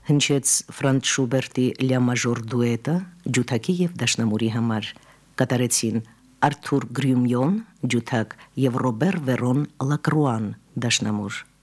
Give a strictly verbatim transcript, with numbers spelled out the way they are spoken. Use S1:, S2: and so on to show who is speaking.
S1: հնչեց Ֆրանց Շուբերտի «Լյա մաժոր» դուետը ջութակի եւ դաշնամուրի համար, կատարեցին Արթուր Գրյումյոն ջութակ եւ Ռոբեր Վերոն Լակրուան դաշնամուր։